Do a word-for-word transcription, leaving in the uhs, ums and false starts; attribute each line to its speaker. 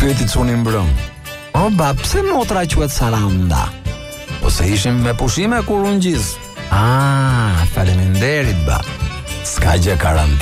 Speaker 1: Pyeti çunin brëm. O bab, pse motra quhet Saranda? Po se ishim me pushime kur unë gjis. Ah, faleminderit bab. S'ka gjë garanti.